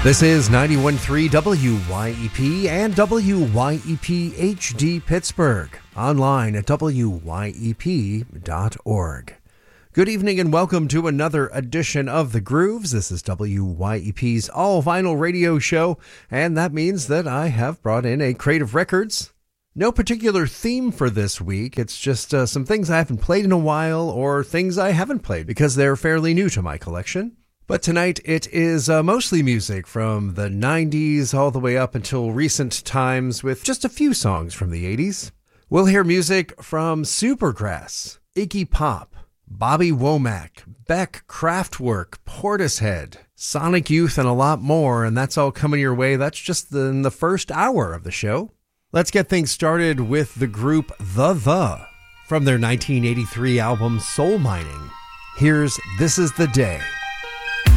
This is 91.3 WYEP and WYEP HD Pittsburgh, online at WYEP.org. Good evening and welcome to another edition of The Grooves. This is WYEP's all-vinyl radio show, and that means that I have brought in a crate of records. No particular theme for this week. It's just some things I haven't played in a while or things I haven't played because they're fairly new to my collection. But tonight it is mostly music from the 90s all the way up until recent times with just a few songs from the 80s. We'll hear music from Supergrass, Iggy Pop, Bobby Womack, Beck, Kraftwerk, Portishead, Sonic Youth, and a lot more, and that's all coming your way. That's just in the first hour of the show. Let's get things started with the group The from their 1983 album Soul Mining. Here's This Is the Day.